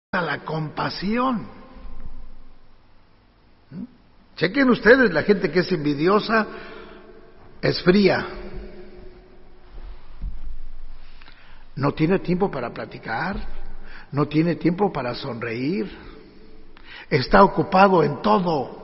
la compasión. Chequen ustedes, la gente que es envidiosa es fría. No tiene tiempo para platicar, no tiene tiempo para sonreír, está ocupado en todo.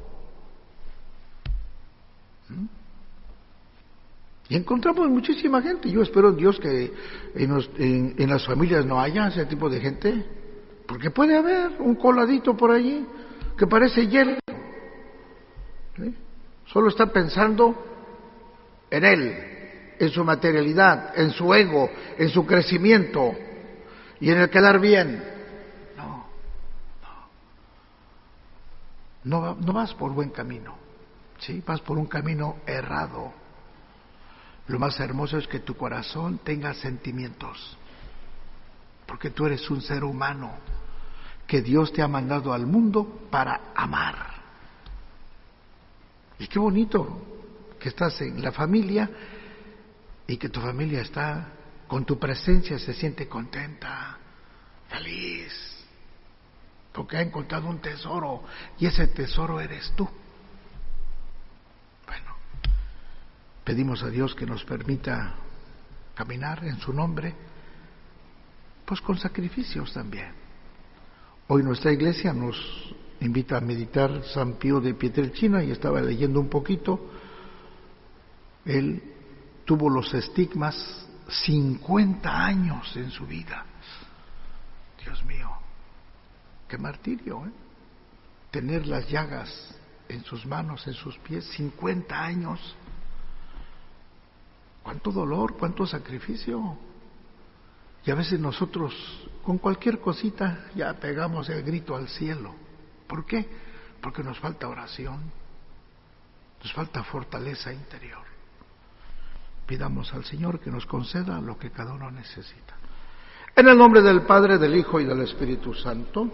Y encontramos muchísima gente. Yo espero en Dios que en las familias no haya ese tipo de gente, porque puede haber un coladito por allí que parece hielo, ¿sí? Solo está pensando en él, en su materialidad, en su ego, en su crecimiento y en el quedar bien. No vas por buen camino, ¿sí? Vas por un camino errado. Lo más hermoso es que tu corazón tenga sentimientos, porque tú eres un ser humano que Dios te ha mandado al mundo para amar. Y qué bonito que estás en la familia y que tu familia está con tu presencia, se siente contenta, feliz, porque ha encontrado un tesoro y ese tesoro eres tú. Bueno, pedimos a Dios que nos permita caminar en su nombre, pues con sacrificios también. Hoy nuestra iglesia nos invita a meditar San Pío de Pietrelcina y estaba leyendo un poquito. Él tuvo los estigmas 50 años en su vida. Dios mío, qué martirio, ¿eh? Tener las llagas en sus manos, en sus pies, 50 años. Cuánto dolor, cuánto sacrificio. Y a veces nosotros con cualquier cosita ya pegamos el grito al cielo. ¿Por qué? Porque nos falta oración, nos falta fortaleza interior. Pidamos al Señor que nos conceda lo que cada uno necesita. En el nombre del Padre, del Hijo y del Espíritu Santo.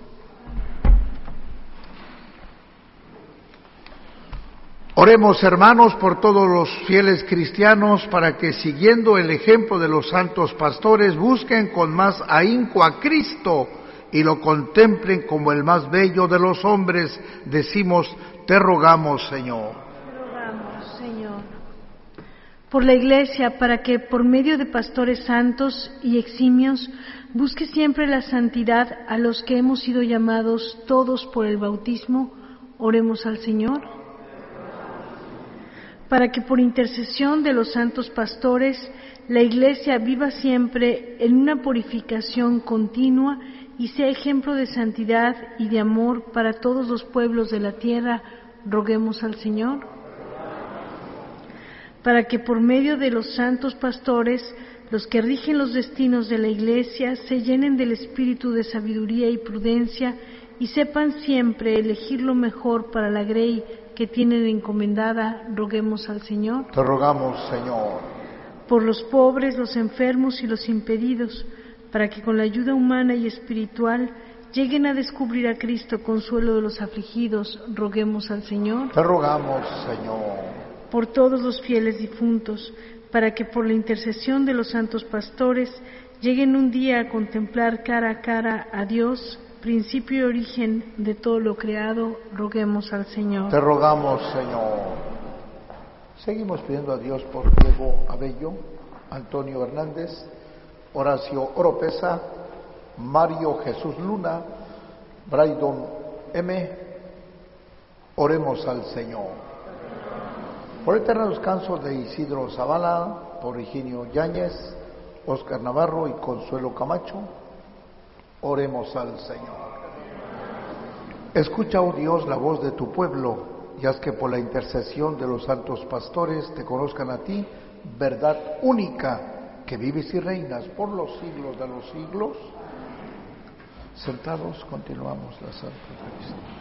Oremos, hermanos, por todos los fieles cristianos, para que, siguiendo el ejemplo de los santos pastores, busquen con más ahínco a Cristo y lo contemplen como el más bello de los hombres. Decimos, te rogamos, Señor. Te rogamos, Señor. Por la Iglesia, para que, por medio de pastores santos y eximios, busque siempre la santidad a los que hemos sido llamados todos por el bautismo, oremos al Señor. Para que por intercesión de los santos pastores, la Iglesia viva siempre en una purificación continua y sea ejemplo de santidad y de amor para todos los pueblos de la tierra, roguemos al Señor. Para que por medio de los santos pastores, los que rigen los destinos de la Iglesia, se llenen del espíritu de sabiduría y prudencia y sepan siempre elegir lo mejor para la grey que tienen encomendada, roguemos al Señor. Te rogamos, Señor. Por los pobres, los enfermos y los impedidos, para que con la ayuda humana y espiritual lleguen a descubrir a Cristo, consuelo de los afligidos, roguemos al Señor. Te rogamos, Señor. Por todos los fieles difuntos, para que por la intercesión de los santos pastores lleguen un día a contemplar cara a cara a Dios, principio y origen de todo lo creado, roguemos al Señor. Te rogamos, Señor. Seguimos pidiendo a Dios por Diego Abello, Antonio Hernández, Horacio Oropesa, Mario Jesús Luna, Braydon M. Oremos al Señor. Por el eterno descanso de Isidro Zavala, por Higinio Yáñez, Óscar Navarro y Consuelo Camacho, oremos al Señor. Escucha, oh Dios, la voz de tu pueblo, y haz que por la intercesión de los santos pastores te conozcan a ti, verdad única, que vives y reinas por los siglos de los siglos. Sentados, continuamos la Santa Eucaristía.